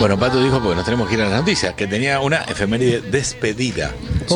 Bueno, Pato dijo, porque nos tenemos que ir a las noticias, que tenía una efeméride despedida.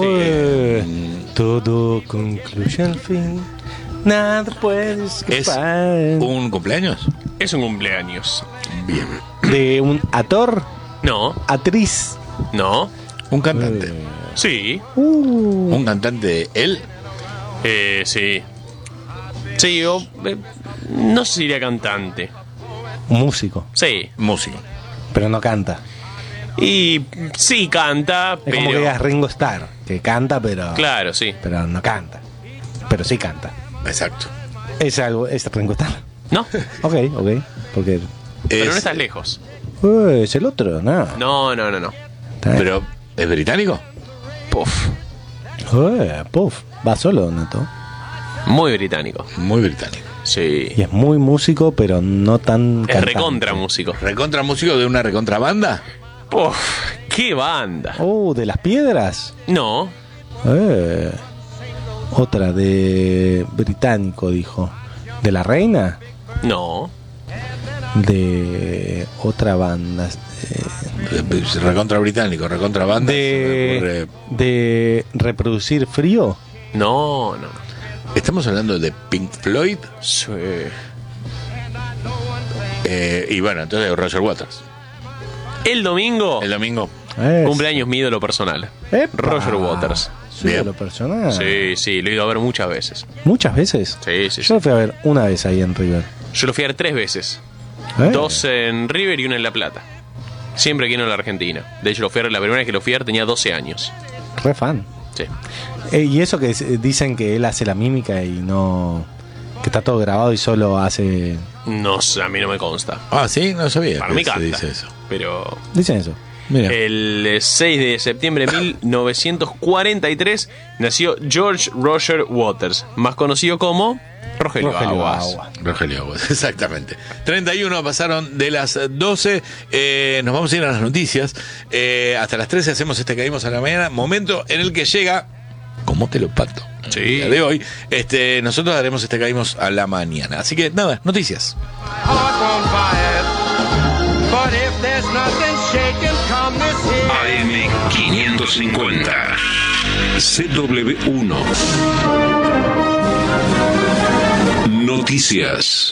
Todo concluye al fin. Nada puede ¿Es escapar. un cumpleaños? Es un cumpleaños. Bien. ¿De un actor? No, ¿Actriz? no. Un cantante. Sí. Un cantante, él. Sí. Sí, yo no sé si diría cantante. Músico, Sí. Músico. pero no canta. Y sí canta, Es pero... como que digas Ringo Starr, que canta, pero Claro, sí. pero no canta. Pero sí canta. Exacto. ¿Es algo? ¿Es Ringo Starr? No, Ok. Porque pero no estás lejos. es el otro, no. No. Está bien. Pero, ¿es británico? Puf. Puff, va solo, Nato. Muy británico. Muy británico. Sí. Y es muy músico, pero no tan Es cantante. recontra músico. ¿Recontra músico de una recontrabanda? Puf, qué banda. ¿De las piedras? No, Otra de británico, dijo. ¿De la reina? no. De otra banda. Recontra británico, recontra banda. De reproducir frío. No. Estamos hablando de Pink Floyd. Sí. Y bueno, entonces Roger Waters. El domingo, El domingo. cumpleaños mi ídolo personal. ¡Epa! Roger Waters. Su Bien. ídolo personal. Sí, lo he ido a ver muchas veces. ¿Muchas veces? Sí. Yo lo fui a ver una vez ahí en River. Yo lo fui a ver 3 veces. 2 en River y 1 en La Plata. Siempre aquí en la Argentina. De hecho, la primera vez que lo fui a ver tenía 12 años. Re fan. Sí. Y eso que dicen que él hace la mímica y no... Que está todo grabado y solo hace... No sé, a mí no me consta. Ah, sí, no sabía. Para que mí se canta. dice eso. Pero Dicen eso. Mira. el 6 de septiembre de 1943 nació George Roger Waters, más conocido como Rogelio Aguas. Rogelio Aguas, exactamente. 31 pasaron de las 12. Nos vamos a ir a las noticias. Hasta las 13 hacemos Caímos a la mañana. Momento en el que llega, como te lo pato, Sí. el día de hoy. Nosotros haremos Caímos a la mañana. Así que nada, noticias. AM550 CW1 Noticias.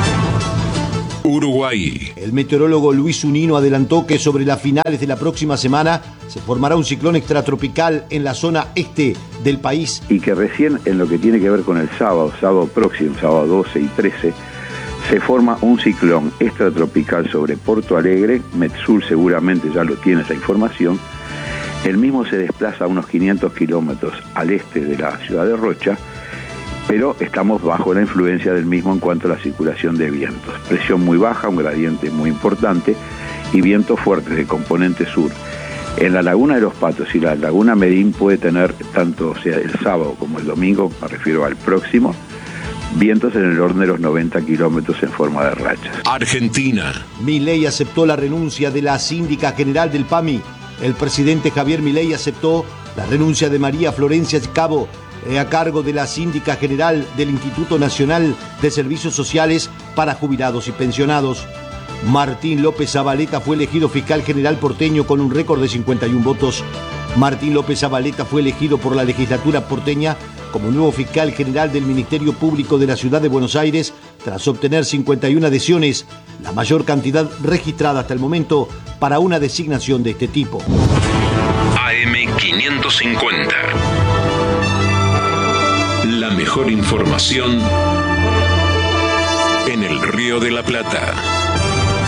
Uruguay. El meteorólogo Luis Unino adelantó que sobre las finales de la próxima semana se formará un ciclón extratropical en la zona este del país. Y que recién en lo que tiene que ver con el sábado próximo, sábado 12 y 13, se forma un ciclón extratropical sobre Porto Alegre. Metsur seguramente ya lo tiene esa información. El mismo se desplaza a unos 500 kilómetros al este de la ciudad de Rocha, pero estamos bajo la influencia del mismo en cuanto a la circulación de vientos. Presión muy baja, un gradiente muy importante y vientos fuertes de componente sur. En la laguna de los Patos y la laguna Medín puede tener, tanto sea el sábado como el domingo, me refiero al próximo, vientos en el orden de los 90 kilómetros en forma de rachas. Argentina. Milei aceptó la renuncia de la síndica general del PAMI. El presidente Javier Milei aceptó la renuncia de María Florencia Cabo a cargo de la síndica general del Instituto Nacional de Servicios Sociales para Jubilados y Pensionados. Martín López Zabaleta fue elegido fiscal general porteño con un récord de 51 votos. Martín López Zabaleta fue elegido por la legislatura porteña como nuevo fiscal general del Ministerio Público de la Ciudad de Buenos Aires tras obtener 51 adhesiones, la mayor cantidad registrada hasta el momento para una designación de este tipo. AM550. La mejor información en el Río de la Plata.